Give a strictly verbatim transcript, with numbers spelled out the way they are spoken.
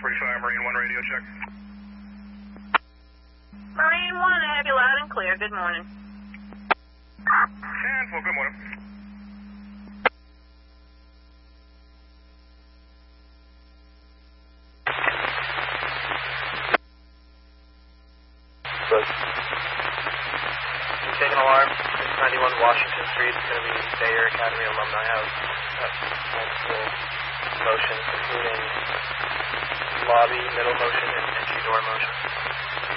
forty-five, Marine one radio check. Marine one, I have you loud and clear. Good morning. And, well, good morning. Buzz. You take an alarm, six ninety-one Washington Street. It's going to be Bayer Academy Alumni House. That's multiple motions, including lobby, middle motion, and entry door motion.